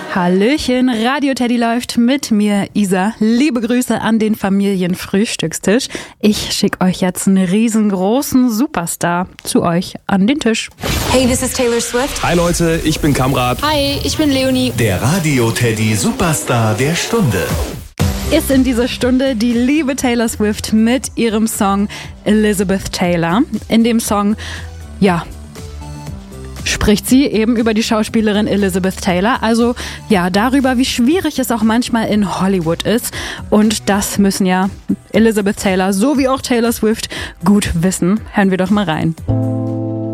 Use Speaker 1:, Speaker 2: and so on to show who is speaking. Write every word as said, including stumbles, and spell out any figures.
Speaker 1: Hallöchen, Radio Teddy läuft mit mir, Isa. Liebe Grüße an den Familienfrühstückstisch. Ich schicke euch jetzt einen riesengroßen Superstar zu euch an den Tisch.
Speaker 2: Hey, this is Taylor Swift.
Speaker 3: Hi Leute, ich bin Kamrat.
Speaker 4: Hi, ich bin Leonie.
Speaker 5: Der Radio Teddy Superstar der Stunde.
Speaker 1: Ist in dieser Stunde die liebe Taylor Swift mit ihrem Song Elizabeth Taylor. In dem Song, ja, spricht sie eben über die Schauspielerin Elizabeth Taylor, also ja, darüber, wie schwierig es auch manchmal in Hollywood ist. Und das müssen ja Elizabeth Taylor sowie auch Taylor Swift gut wissen. Hören wir doch mal rein.